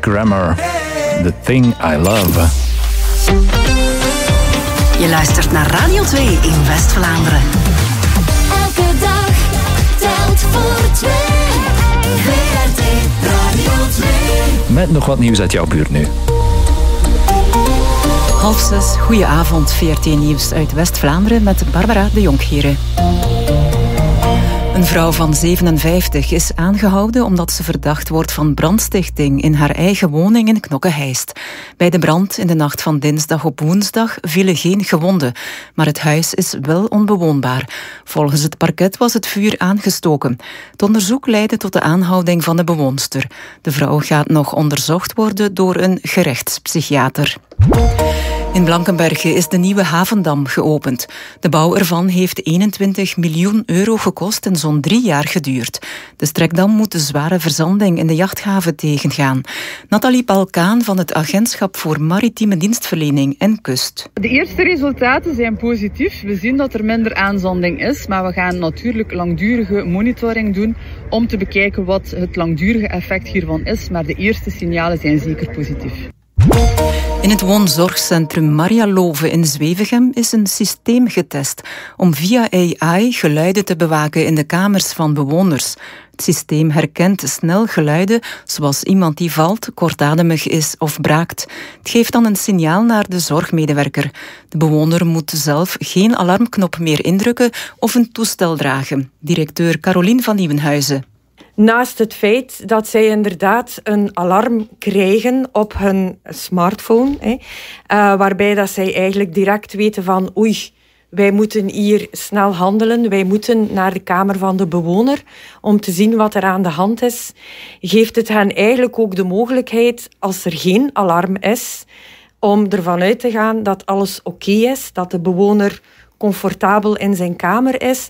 Grammer. The Thing I Love. Je luistert naar Radio 2 in West-Vlaanderen. Elke dag telt voor 2. VRT Radio 2. Met nog wat nieuws uit jouw buurt nu. 5:30, goedenavond, VRT Nieuws uit West-Vlaanderen met Barbara de Jonkheren. Een vrouw van 57 is aangehouden omdat ze verdacht wordt van brandstichting in haar eigen woning in Knokke-Heist. Bij de brand in de nacht van dinsdag op woensdag vielen geen gewonden, maar het huis is wel onbewoonbaar. Volgens het parket was het vuur aangestoken. Het onderzoek leidde tot de aanhouding van de bewoonster. De vrouw gaat nog onderzocht worden door een gerechtspsychiater. In Blankenberge is de nieuwe havendam geopend. De bouw ervan heeft 21 miljoen euro gekost en zo'n 3 jaar geduurd. De strekdam moet de zware verzanding in de jachthaven tegengaan. Nathalie Palkaan van het Agentschap voor Maritieme Dienstverlening en Kust. De eerste resultaten zijn positief. We zien dat er minder aanzanding is, maar we gaan natuurlijk langdurige monitoring doen om te bekijken wat het langdurige effect hiervan is. Maar de eerste signalen zijn zeker positief. In het woonzorgcentrum Maria Love in Zwevegem is een systeem getest om via AI geluiden te bewaken in de kamers van bewoners. Het systeem herkent snel geluiden, zoals iemand die valt, kortademig is of braakt. Het geeft dan een signaal naar de zorgmedewerker. De bewoner moet zelf geen alarmknop meer indrukken of een toestel dragen. Directeur Carolien van Nieuwenhuizen. Naast het feit dat zij inderdaad een alarm krijgen op hun smartphone, waarbij dat zij eigenlijk direct weten van oei, wij moeten hier snel handelen, wij moeten naar de kamer van de bewoner om te zien wat er aan de hand is, geeft het hen eigenlijk ook de mogelijkheid, als er geen alarm is, om ervan uit te gaan dat alles oké is, dat de bewoner comfortabel in zijn kamer is.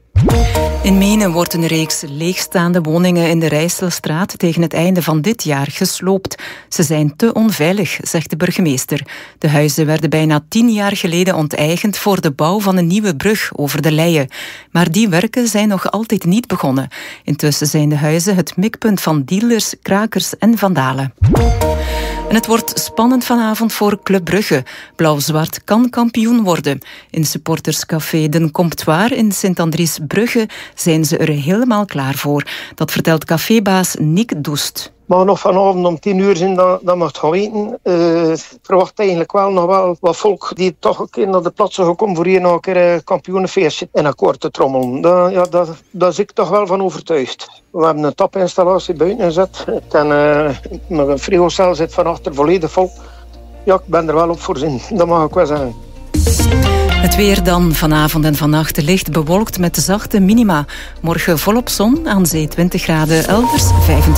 In Menen wordt een reeks leegstaande woningen in de Rijsselstraat tegen het einde van dit jaar gesloopt. Ze zijn te onveilig, zegt de burgemeester. De huizen werden bijna 10 jaar geleden onteigend voor de bouw van een nieuwe brug over de Leie. Maar die werken zijn nog altijd niet begonnen. Intussen zijn de huizen het mikpunt van dealers, krakers en vandalen. En het wordt spannend vanavond voor Club Brugge. Blauw-zwart kan kampioen worden. In supporterscafé Den Comptoir in Sint-Andries-Brugge zijn ze er helemaal klaar voor. Dat vertelt cafébaas Nick Doest. Maar nog vanavond om 10 uur zijn, dat mag het gaan weten. Ik verwacht eigenlijk wel nog wel wat volk die toch een keer naar de plaatsen gekomen voor hier nog een keer een kampioenenfeestje in akkoord te trommelen. Daar is ik toch wel van overtuigd. We hebben een tapinstallatie buiten gezet. En een frigocel zit van achter volledig vol. Ja, ik ben er wel op voorzien. Dat mag ik wel zeggen. Het weer dan vanavond en vannacht licht bewolkt met zachte minima. Morgen volop zon, aan zee 20 graden, elders 25.